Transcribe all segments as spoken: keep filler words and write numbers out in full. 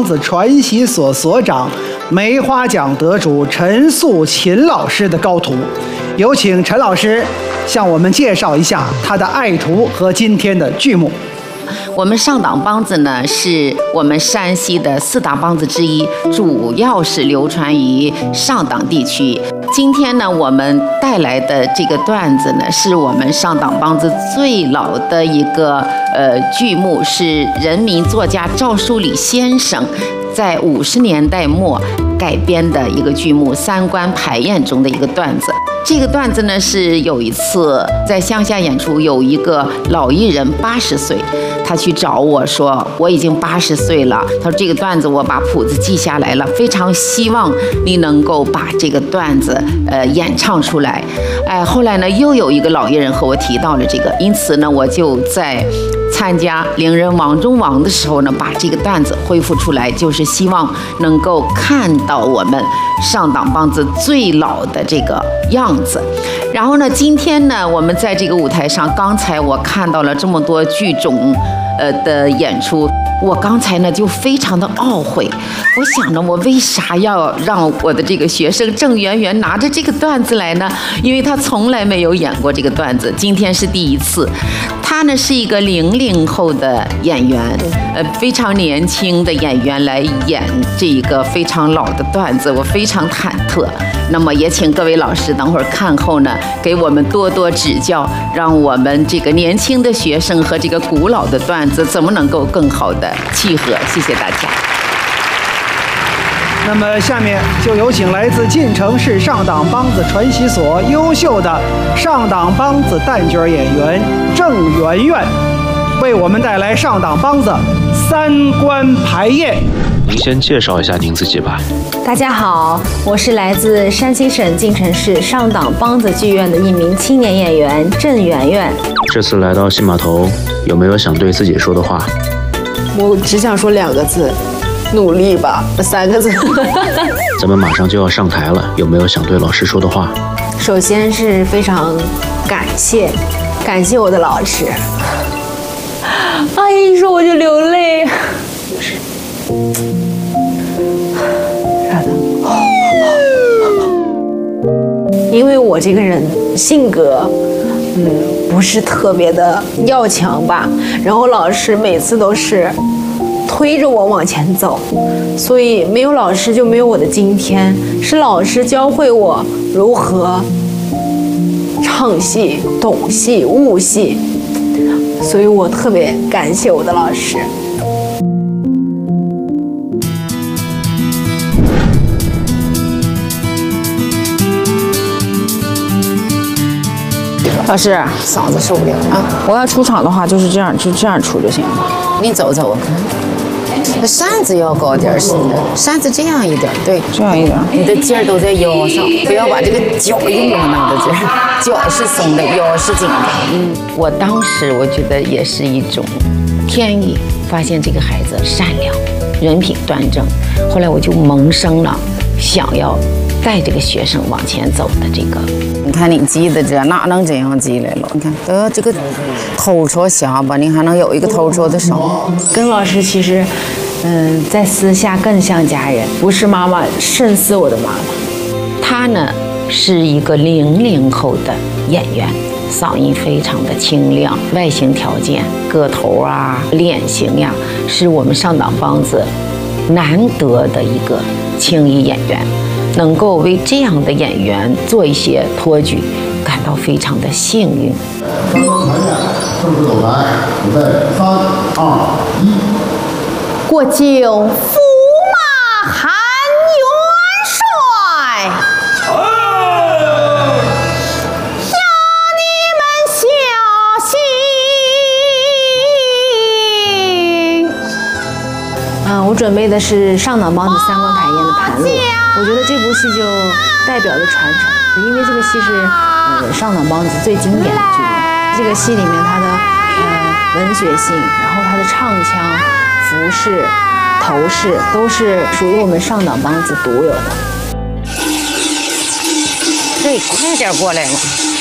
梆子传习所所长、梅花奖得主陈素琴老师的高徒。有请陈老师向我们介绍一下他的爱徒和今天的剧目。 我们上党梆子呢，是我们山西的四大梆子之一，主要是流传于上党地区。今天呢，我们带来的这个段子呢，是我们上党梆子最老的一个呃剧目，是人民作家赵树理先生在五十年代末改编的一个剧目《三官排宴》中的一个段子。这个段子呢，是有一次在乡下演出，有一个老艺人八十岁，他去找我说我已经八十岁了，他说这个段子我把谱子记下来了，非常希望你能够把这个段子呃演唱出来。哎，后来呢，又有一个老艺人和我提到了这个，因此呢，我就在参加伶人王中王的时候呢，把这个段子恢复出来，就是希望能够看到我们上党梆子最老的这个样子。然后呢，今天呢，我们在这个舞台上，刚才我看到了这么多剧种呃的演出，我刚才呢就非常的懊悔，我想着我为啥要让我的这个学生郑圆圆拿着这个段子来呢？因为他从来没有演过这个段子，今天是第一次。他呢是一个零零后的演员，呃，非常年轻的演员来演这一个非常老的段子，我非常忐忑。那么也请各位老师等会儿看后呢，给我们多多指教，让我们这个年轻的学生和这个古老的段子怎么能够更好的契合。谢谢大家。 那么下面就有请来自晋城市上党梆子传习所优秀的上党梆子旦角演员郑圆圆，为我们带来上党梆子三官排宴。 您先介绍一下您自己吧。 大家好，我是来自山西省晋城市上党梆子剧院的一名青年演员郑圆圆。 这次来到戏码头，有没有想对自己说的话？ 我只想说两个字，努力吧。三个字。 咱们马上就要上台了，有没有想对老师说的话？ 首先是非常感谢，感谢我的老师。哎，一说我就流泪。因为我这个人性格，嗯，不是特别的要强吧，然后老师每次都是推着我往前走，所以没有老师就没有我的今天，是老师教会我如何唱戏、懂戏、悟戏，所以我特别感谢我的老师。 老师，嗓子受不了啊！我要出场的话，就是这样，就这样出就行了。你走走，我看。那扇子要高点似的，扇子这样一点，对，这样一点。你的劲儿都在腰上，不要把这个脚硬了那个劲儿。脚是松的，腰是紧的。 嗯，我当时我觉得也是一种天意，发现这个孩子善良，人品端正。后来我就萌生了想要带这个学生往前走的这个。 你看你记得这哪能这样记来了？你看，呃，这个头朝下巴，你还能有一个头朝的上。 跟老师其实，嗯，在私下更像家人，不是妈妈胜似我的妈妈。 她呢是一个零零后的演员，嗓音非常的清亮，外形条件、个头啊、脸型呀，是我们上党梆子难得的一个青衣演员。能够为这样的演员做一些托举，感到非常的幸运。 三官排宴，正式走台，准备三二一。 过境驸马韩元帅，向你们下信。啊，我准备的是上党梆子三官排宴的盘路。我觉得这部戏就代表着传承，因为这个戏是呃上党梆子最经典的剧目。这个戏里面它的呃文学性，然后它的唱腔、服饰、头饰都是属于我们上党梆子独有的。 对，快点过来嘛！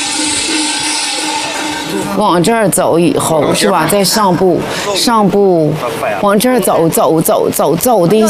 往这儿走以后是吧？再上步，上步，往这儿走走走走走的。